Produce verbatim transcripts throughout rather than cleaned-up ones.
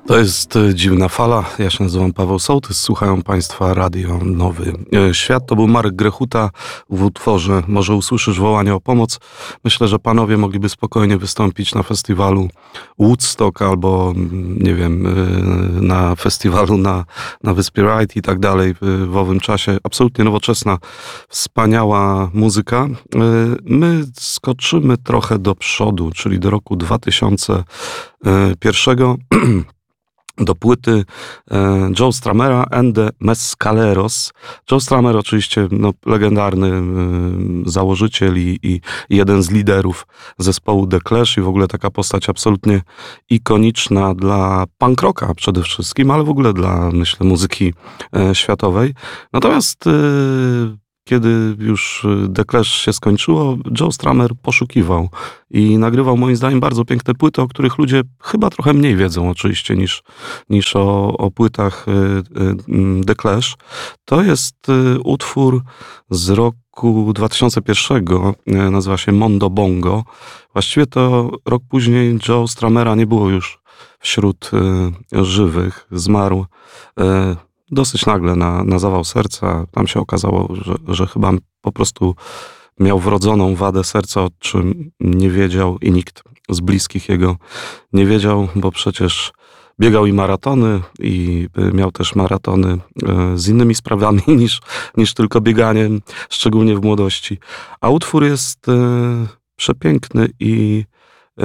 To jest e, Dziwna Fala. Ja się nazywam Paweł Sołtys. Słuchają Państwa Radio Nowy e, Świat. To był Marek Grechuta w utworze Może usłyszysz wołanie o pomoc. Myślę, że panowie mogliby spokojnie wystąpić na festiwalu Woodstock albo, nie wiem, e, na festiwalu na, na Wyspie Wright i tak dalej w owym czasie. Absolutnie nowoczesna, wspaniała muzyka. E, my skoczymy trochę do przodu, czyli do roku dwa tysiące pierwszego. Do płyty e, Joe Stramera and the Mescaleros. Joe Stramer oczywiście no, legendarny e, założyciel i, i jeden z liderów zespołu The Clash i w ogóle taka postać absolutnie ikoniczna dla punk rocka przede wszystkim, ale w ogóle dla, myślę, muzyki e, światowej. Natomiast e, kiedy już The Clash się skończyło, Joe Stramer poszukiwał i nagrywał moim zdaniem bardzo piękne płyty, o których ludzie chyba trochę mniej wiedzą oczywiście niż, niż o, o płytach The Clash. To jest utwór z roku dwa tysiące pierwszego, nazywa się Mondo Bongo. Właściwie to rok później Joe Stramera nie było już wśród żywych, zmarł dosyć nagle na, na zawał serca. Tam się okazało, że, że chyba po prostu miał wrodzoną wadę serca, o czym nie wiedział i nikt z bliskich jego nie wiedział, bo przecież biegał i maratony i miał też maratony z innymi sprawami niż, niż tylko bieganiem, szczególnie w młodości. A utwór jest e, przepiękny i e,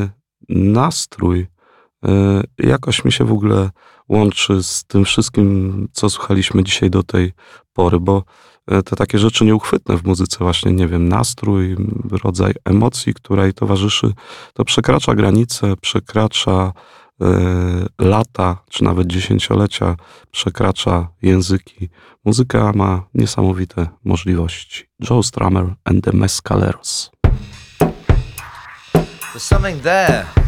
nastrój e, jakoś mi się w ogóle łączy z tym wszystkim, co słuchaliśmy dzisiaj do tej pory, bo te takie rzeczy nieuchwytne w muzyce, właśnie, nie wiem, nastrój, rodzaj emocji, która jej towarzyszy, to przekracza granice, przekracza y, lata, czy nawet dziesięciolecia, przekracza języki. Muzyka ma niesamowite możliwości. Joe Stramer and the Mescaleros. There's something there.